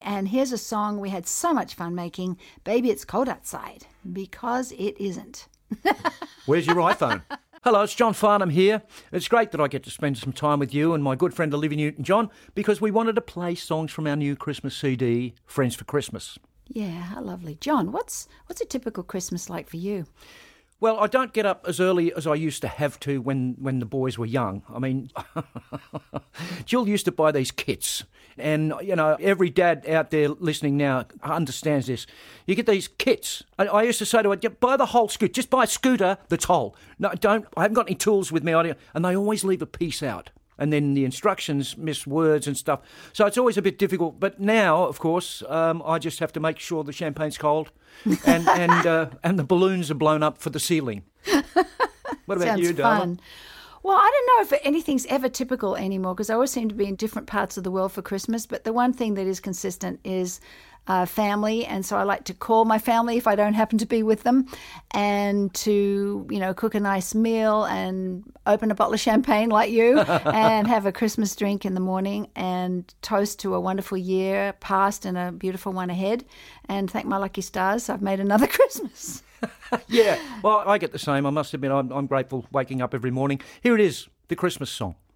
And here's a song we had so much fun making, Baby It's Cold Outside, because it isn't. Where's your iPhone? Hello, it's John Farnham here. It's great that I get to spend some time with you and my good friend Olivia Newton-John because we wanted to play songs from our new Christmas CD, Friends for Christmas. Yeah, how lovely. John, what's a typical Christmas like for you? Well, I don't get up as early as I used to have to when the boys were young. I mean, Jill used to buy these kits. And, you know, every dad out there listening now understands this. You get these kits. I used to say to her, buy the whole scooter. Just buy a scooter that's whole. No, don't. I haven't got any tools with me. And they always leave a piece out. And then the instructions miss words and stuff. So it's always a bit difficult. But now, of course, I just have to make sure the champagne's cold and the balloons are blown up for the ceiling. What about you, darling? Well, I don't know if anything's ever typical anymore because I always seem to be in different parts of the world for Christmas. But the one thing that is consistent is family. And so I like to call my family if I don't happen to be with them and to, you know, cook a nice meal and open a bottle of champagne like you and have a Christmas drink in the morning and toast to a wonderful year past and a beautiful one ahead and thank my lucky stars I've made another Christmas. Yeah, well, I get the same. I must admit I'm grateful waking up every morning. Here it is, the Christmas song.